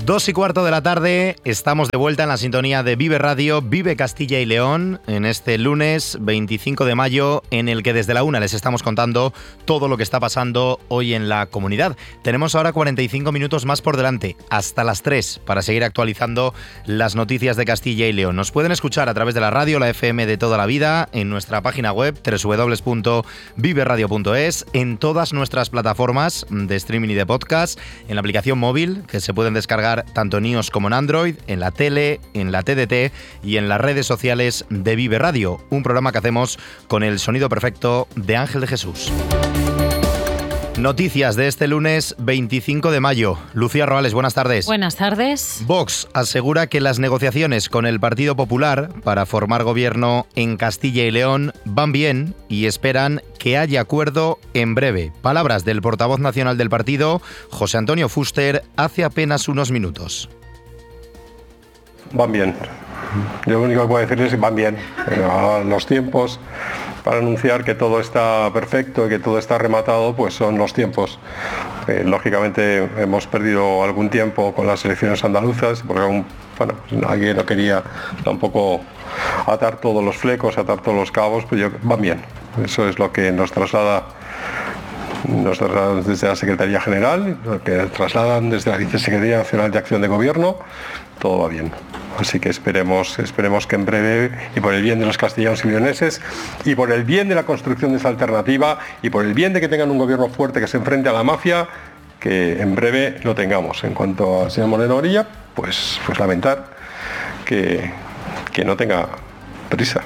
2:15 de la tarde, estamos de vuelta en la sintonía de Vive Radio, Vive Castilla y León, en este lunes 25 de mayo, en el que desde la 1 les estamos contando todo lo que está pasando hoy en la comunidad. Tenemos ahora 45 minutos más por delante, hasta las 3, para seguir actualizando las noticias de Castilla y León. Nos pueden escuchar a través de la radio, la FM de toda la vida, en nuestra página web www.viveradio.es, en todas nuestras plataformas de streaming y de podcast, en la aplicación móvil, que se pueden descargar tanto en iOS como en Android, en la tele, en la TDT y en las redes sociales de Vive Radio, un programa que hacemos con el sonido perfecto de Ángel de Jesús. Noticias de este lunes 25 de mayo. Lucía Roales, buenas tardes. Buenas tardes. Vox asegura que las negociaciones con el Partido Popular para formar gobierno en Castilla y León van bien y esperan que haya acuerdo en breve. Palabras del portavoz nacional del partido, José Antonio Fuster, hace apenas unos minutos. Van bien. Yo lo único que puedo decir es que van bien. Los tiempos para anunciar que todo está perfecto y que todo está rematado, pues son los tiempos. Lógicamente hemos perdido algún tiempo con las elecciones andaluzas, porque nadie no quería tampoco atar todos los flecos, atar todos los cabos, pues van bien. Eso es lo que nos trasladan desde la Secretaría General, lo que trasladan desde la Vicesecretaría Nacional de Acción de Gobierno, todo va bien. Así que esperemos que en breve, y por el bien de los castellanos y leoneses, y por el bien de la construcción de esa alternativa, y por el bien de que tengan un gobierno fuerte que se enfrente a la mafia, que en breve lo tengamos. En cuanto al señor Moreno Orilla, pues lamentar que no tenga prisa.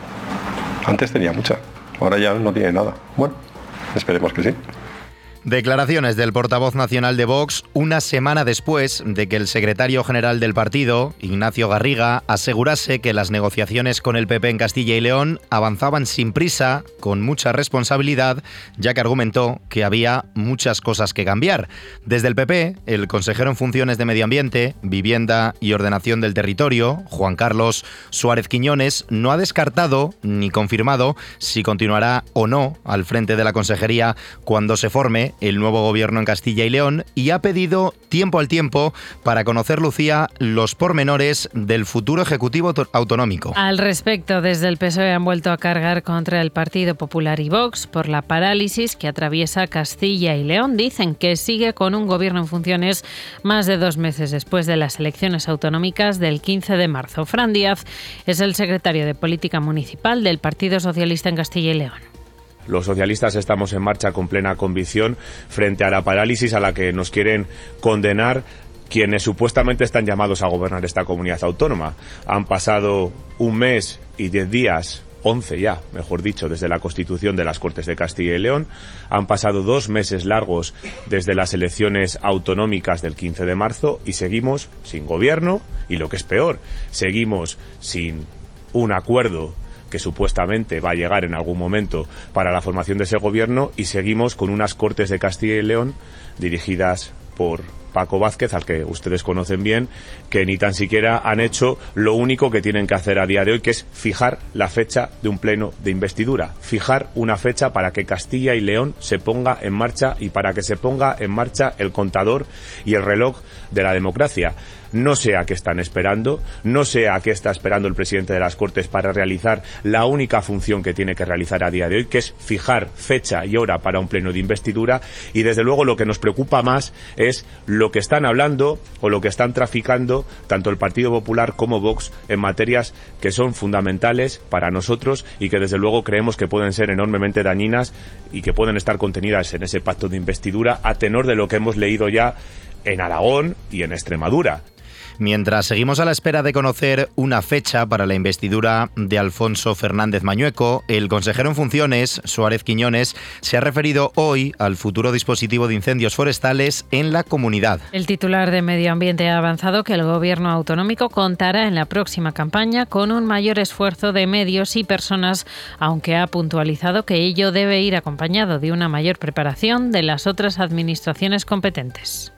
Antes tenía mucha, ahora ya no tiene nada. Bueno, esperemos que sí. Declaraciones del portavoz nacional de Vox una semana después de que el secretario general del partido, Ignacio Garriga, asegurase que las negociaciones con el PP en Castilla y León avanzaban sin prisa, con mucha responsabilidad, ya que argumentó que había muchas cosas que cambiar. Desde el PP, el consejero en funciones de Medio Ambiente, Vivienda y Ordenación del Territorio, Juan Carlos Suárez Quiñones, no ha descartado ni confirmado si continuará o no al frente de la consejería cuando se forme el nuevo gobierno en Castilla y León, y ha pedido tiempo al tiempo para conocer, Lucía, los pormenores del futuro ejecutivo autonómico. Al respecto, desde el PSOE han vuelto a cargar contra el Partido Popular y Vox por la parálisis que atraviesa Castilla y León. Dicen que sigue con un gobierno en funciones más de 2 meses después de las elecciones autonómicas del 15 de marzo. Fran Díaz es el secretario de Política Municipal del Partido Socialista en Castilla y León. Los socialistas estamos en marcha con plena convicción frente a la parálisis a la que nos quieren condenar quienes supuestamente están llamados a gobernar esta comunidad autónoma. Han pasado 1 mes y 10 días, 11 ya, mejor dicho, desde la constitución de las Cortes de Castilla y León. Han pasado 2 meses largos desde las elecciones autonómicas del 15 de marzo y seguimos sin gobierno y, lo que es peor, seguimos sin un acuerdo que supuestamente va a llegar en algún momento para la formación de ese gobierno, y seguimos con unas Cortes de Castilla y León dirigidas por Paco Vázquez, al que ustedes conocen bien, que ni tan siquiera han hecho lo único que tienen que hacer a día de hoy, que es fijar la fecha de un pleno de investidura, fijar una fecha para que Castilla y León se ponga en marcha y para que se ponga en marcha el contador y el reloj de la democracia. No sé a qué están esperando, no sé a qué está esperando el presidente de las Cortes para realizar la única función que tiene que realizar a día de hoy, que es fijar fecha y hora para un pleno de investidura, y desde luego lo que nos preocupa más es lo que están hablando o lo que están traficando tanto el Partido Popular como Vox en materias que son fundamentales para nosotros y que desde luego creemos que pueden ser enormemente dañinas y que pueden estar contenidas en ese pacto de investidura, a tenor de lo que hemos leído ya en Aragón y en Extremadura. Mientras seguimos a la espera de conocer una fecha para la investidura de Alfonso Fernández Mañueco, el consejero en funciones, Suárez Quiñones, se ha referido hoy al futuro dispositivo de incendios forestales en la comunidad. El titular de Medio Ambiente ha avanzado que el gobierno autonómico contará en la próxima campaña con un mayor esfuerzo de medios y personas, aunque ha puntualizado que ello debe ir acompañado de una mayor preparación de las otras administraciones competentes.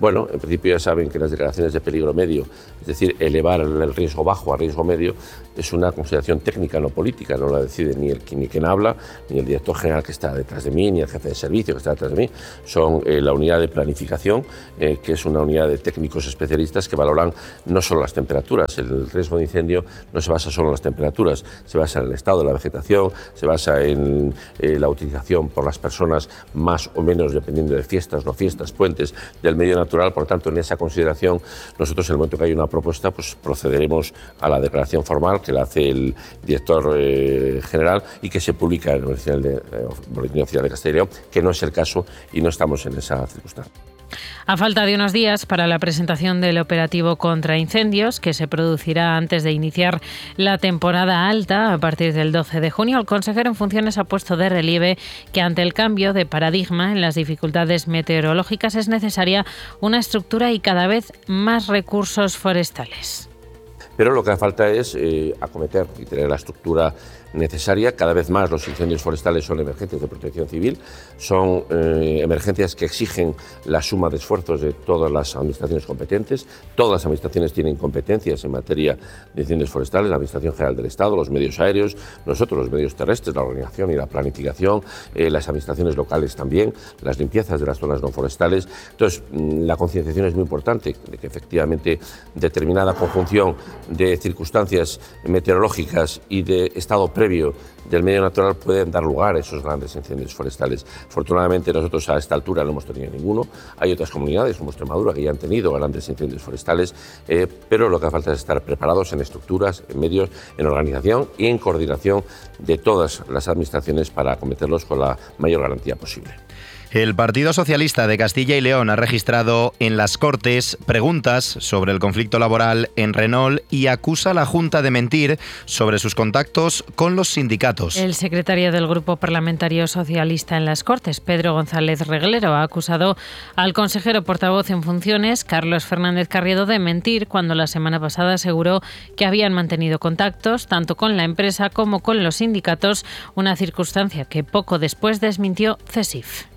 Bueno, en principio ya saben que las declaraciones de peligro medio, es decir, elevar el riesgo bajo a riesgo medio, es una consideración técnica, no política, no la decide ni quien habla, ni el director general que está detrás de mí, ni el jefe de servicio que está detrás de mí, son la unidad de planificación, que es una unidad de técnicos especialistas que valoran no solo las temperaturas, el riesgo de incendio no se basa solo en las temperaturas, se basa en el estado de la vegetación, se basa en la utilización por las personas más o menos, dependiendo de fiestas, no fiestas, puentes, del medio natural. Por tanto, en esa consideración, nosotros en el momento que hay una propuesta, pues procederemos a la declaración formal que la hace el director general y que se publica en el Boletín Oficial de Castilla y León, que no es el caso y no estamos en esa circunstancia. A falta de unos días para la presentación del operativo contra incendios, que se producirá antes de iniciar la temporada alta a partir del 12 de junio, el consejero en funciones ha puesto de relieve que ante el cambio de paradigma en las dificultades meteorológicas es necesaria una estructura y cada vez más recursos forestales. Pero lo que hace falta es acometer y tener la estructura necesaria. Cada vez más los incendios forestales son emergencias de protección civil, son emergencias que exigen la suma de esfuerzos de todas las administraciones competentes. Todas las administraciones tienen competencias en materia de incendios forestales, la Administración General del Estado, los medios aéreos, nosotros los medios terrestres, la organización y la planificación, las administraciones locales también, las limpiezas de las zonas no forestales. Entonces, la concienciación es muy importante de que efectivamente determinada conjunción de circunstancias meteorológicas y de estado previo del medio natural pueden dar lugar a esos grandes incendios forestales. Afortunadamente nosotros a esta altura no hemos tenido ninguno. Hay otras comunidades como Extremadura que ya han tenido grandes incendios forestales, pero lo que hace falta es estar preparados en estructuras, en medios, en organización y en coordinación de todas las administraciones para acometerlos con la mayor garantía posible. El Partido Socialista de Castilla y León ha registrado en las Cortes preguntas sobre el conflicto laboral en Renault y acusa a la Junta de mentir sobre sus contactos con los sindicatos. El secretario del Grupo Parlamentario Socialista en las Cortes, Pedro González Reglero, ha acusado al consejero portavoz en funciones, Carlos Fernández Carriedo, de mentir cuando la semana pasada aseguró que habían mantenido contactos tanto con la empresa como con los sindicatos, una circunstancia que poco después desmintió CESIF.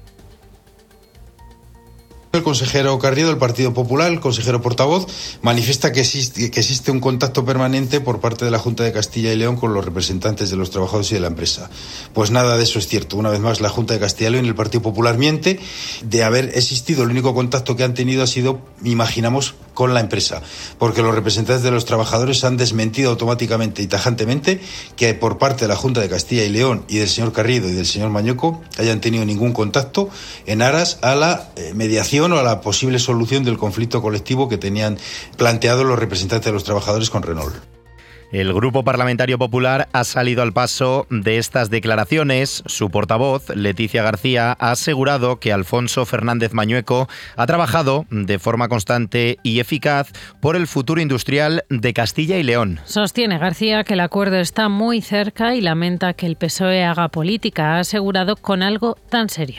El consejero Carriedo del Partido Popular, el consejero portavoz, manifiesta que existe un contacto permanente por parte de la Junta de Castilla y León con los representantes de los trabajadores y de la empresa. Pues nada de eso es cierto. Una vez más, la Junta de Castilla y León y el Partido Popular miente. De haber existido, el único contacto que han tenido ha sido, imaginamos, con la empresa, porque los representantes de los trabajadores han desmentido automáticamente y tajantemente que por parte de la Junta de Castilla y León y del señor Carriedo y del señor Mañueco hayan tenido ningún contacto en aras a la mediación o a la posible solución del conflicto colectivo que tenían planteado los representantes de los trabajadores con Renault. El Grupo Parlamentario Popular ha salido al paso de estas declaraciones. Su portavoz, Leticia García, ha asegurado que Alfonso Fernández Mañueco ha trabajado de forma constante y eficaz por el futuro industrial de Castilla y León. Sostiene García que el acuerdo está muy cerca y lamenta que el PSOE haga política, ha asegurado, con algo tan serio.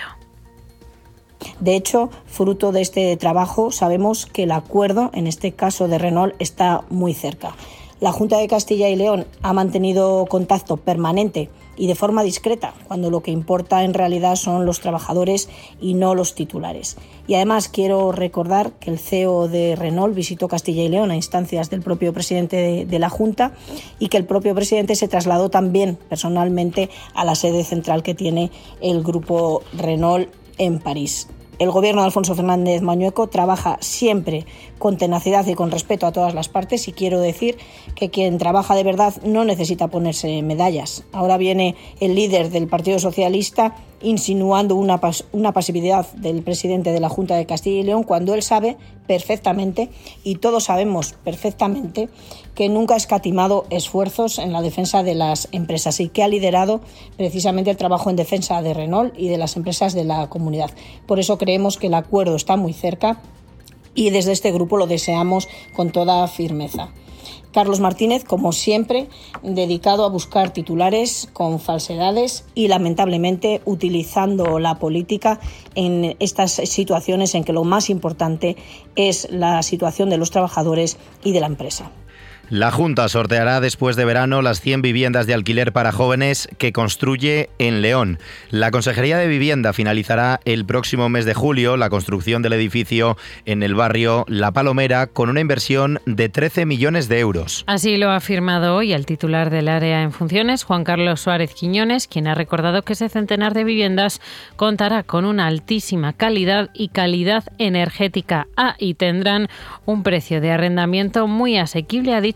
De hecho, fruto de este trabajo, sabemos que el acuerdo, en este caso de Renault, está muy cerca. La Junta de Castilla y León ha mantenido contacto permanente y de forma discreta, cuando lo que importa en realidad son los trabajadores y no los titulares. Y además quiero recordar que el CEO de Renault visitó Castilla y León a instancias del propio presidente de la Junta y que el propio presidente se trasladó también personalmente a la sede central que tiene el grupo Renault en París. El gobierno de Alfonso Fernández Mañueco trabaja siempre con tenacidad y con respeto a todas las partes, y quiero decir que quien trabaja de verdad no necesita ponerse medallas. Ahora viene el líder del Partido Socialista insinuando una pasividad del presidente de la Junta de Castilla y León, cuando él sabe perfectamente, y todos sabemos perfectamente, que nunca ha escatimado esfuerzos en la defensa de las empresas y que ha liderado precisamente el trabajo en defensa de Renault y de las empresas de la comunidad. Por eso creemos que el acuerdo está muy cerca y desde este grupo lo deseamos con toda firmeza. Carlos Martínez, como siempre, dedicado a buscar titulares con falsedades y, lamentablemente, utilizando la política en estas situaciones en que lo más importante es la situación de los trabajadores y de la empresa. La Junta sorteará después de verano las 100 viviendas de alquiler para jóvenes que construye en León. La Consejería de Vivienda finalizará el próximo mes de julio la construcción del edificio en el barrio La Palomera con una inversión de 13 millones de euros. Así lo ha afirmado hoy el titular del área en funciones, Juan Carlos Suárez Quiñones, quien ha recordado que ese centenar de viviendas contará con una altísima calidad y calidad energética y tendrán un precio de arrendamiento muy asequible, ha dicho